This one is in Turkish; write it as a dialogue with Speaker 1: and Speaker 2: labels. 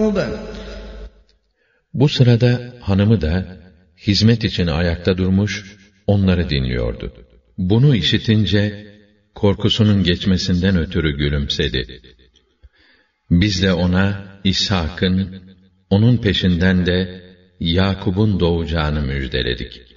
Speaker 1: جنوبا.
Speaker 2: Bu sırada hanımı da hizmet için ayakta durmuş, onları dinliyordu. Bunu işitince korkusunun geçmesinden ötürü gülümsedi. Biz de ona İshak'ın, onun peşinden de Yakub'un doğacağını müjdeledik.